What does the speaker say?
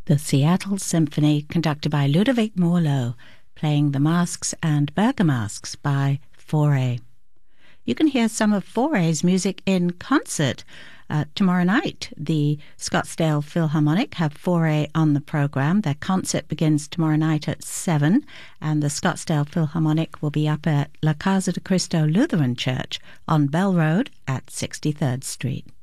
The Seattle Symphony, conducted by Ludovic Morlot, playing the Masks and Bergamasks by Fauré. You can hear some of Fauré's music in concert tomorrow night. The Scottsdale Philharmonic have Fauré on the program. Their concert begins tomorrow night at 7, and the Scottsdale Philharmonic will be up at La Casa de Cristo Lutheran Church on Bell Road at 63rd Street.